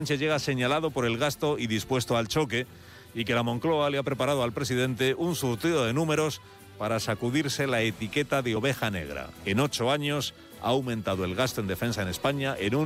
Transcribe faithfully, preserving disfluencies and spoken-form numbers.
Sánchez llega señalado por el gasto y dispuesto al choque, y que la Moncloa le ha preparado al presidente un surtido de números para sacudirse la etiqueta de oveja negra. En ocho años ha aumentado el gasto en defensa en España en un